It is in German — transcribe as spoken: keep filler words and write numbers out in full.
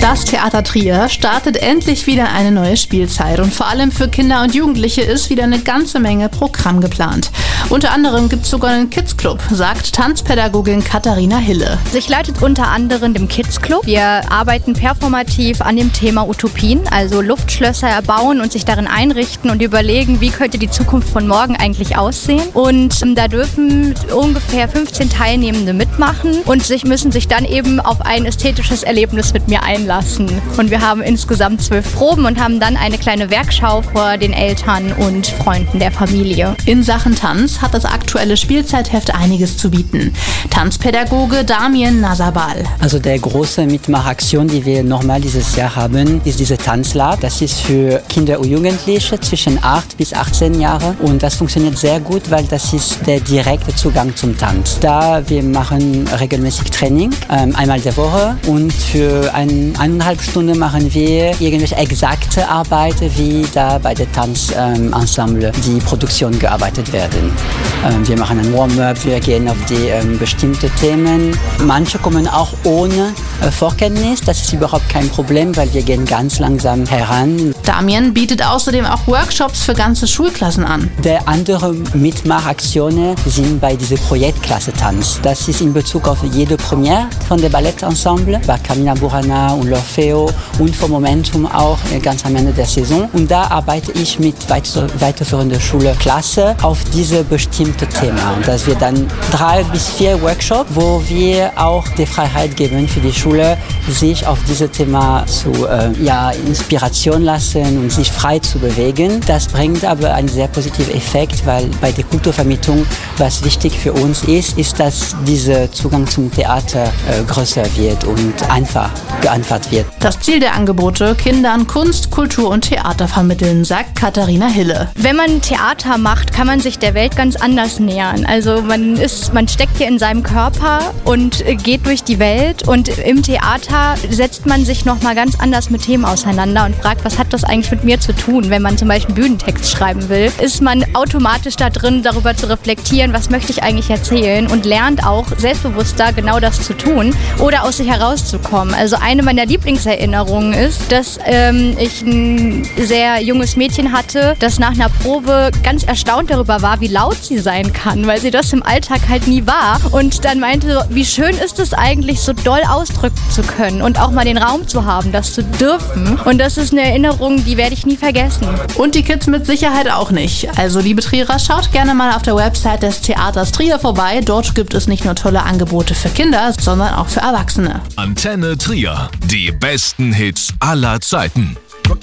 Das Theater Trier startet endlich wieder eine neue Spielzeit und vor allem für Kinder und Jugendliche ist wieder eine ganze Menge Programm geplant. Unter anderem gibt es sogar einen Kids-Club, sagt Tanzpädagogin Katharina Hille. Ich leite unter anderem den Kids-Club. Wir arbeiten performativ an dem Thema Utopien, also Luftschlösser erbauen und sich darin einrichten und überlegen, wie könnte die Zukunft von morgen eigentlich aussehen. Und ähm, da dürfen ungefähr fünfzehn Teilnehmende mitmachen und sich, müssen sich dann eben auf ein ästhetisches Erlebnis mit mir einlassen. Und wir haben insgesamt zwölf Proben und haben dann eine kleine Werkschau vor den Eltern und Freunden der Familie. In Sachen Tanz hat das aktuelle Spielzeitheft einiges zu bieten. Tanzpädagoge Damien Nasabal. Also der große Mitmachaktion, die wir nochmal dieses Jahr haben, ist diese Tanzlab. Das ist für Kinder und Jugendliche zwischen acht bis achtzehn Jahre und das funktioniert sehr gut, weil das ist der direkte Zugang zum Tanz. Da wir machen regelmäßig Training, ähm, einmal der Woche und für ein, eineinhalb Stunden machen wir irgendwelche exakte Arbeit, wie da bei der Tanzensemble ähm, die Produktion gearbeitet werden. Ähm, wir machen ein Warm-up, wir gehen auf die ähm, bestimmte Themen. Manche kommen auch ohne äh, Vorkenntnis, das ist überhaupt kein Problem, weil wir gehen ganz langsam heran. Damien bietet außerdem auch Workshops für ganze Schulklassen an. Der andere Mitmachaktionen sind bei dieser Projektklasse Tanz. Das ist in Bezug auf jede Premiere von der Ballettensemble, bei Carmina Burana und L'Orfeo und vom Momentum auch ganz am Ende der Saison. Und da arbeite ich mit weiterführender Schulklasse auf diese bestimmte Thema. Und dass wir dann drei bis vier Workshops, wo wir auch die Freiheit geben für die Schule, sich auf dieses Thema zu äh, ja, Inspiration lassen und sich frei zu bewegen. Das bringt aber einen sehr positiven Effekt, weil bei der Kulturvermittlung, was wichtig für uns ist, ist, dass dieser Zugang zum Theater äh, größer wird und einfach geantwortet wird. Das Ziel der Angebote, Kindern Kunst, Kultur und Theater vermitteln, sagt Katharina Hille. Wenn man Theater macht, kann man sich der Welt ganz anders nähern. Also man ist, man steckt hier in seinem Körper und geht durch die Welt und im Theater setzt man sich nochmal ganz anders mit Themen auseinander und fragt, was hat das eigentlich mit mir zu tun? Wenn man zum Beispiel einen Bühnentext schreiben will, ist man automatisch da drin, darüber zu reflektieren, was möchte ich eigentlich erzählen und lernt auch selbstbewusster genau das zu tun oder aus sich herauszukommen. Also eine meiner Lieblingserinnerungen ist, dass ähm, ich ein sehr junges Mädchen hatte, das nach einer Probe ganz erstaunt darüber war, wie laut sie sein kann, weil sie das im Alltag halt nie war und dann meinte, wie schön ist es eigentlich, so doll ausdrücken zu können und auch mal den Raum zu haben, das zu dürfen. Und das ist eine Erinnerung, die werde ich nie vergessen. Und die Kids mit Sicherheit auch nicht. Also liebe Trierer, schaut gerne mal auf der Website des Theaters Trier vorbei. Dort gibt es nicht nur tolle Angebote für Kinder, sondern auch für Erwachsene. Antenne Trier. Die besten Hits aller Zeiten.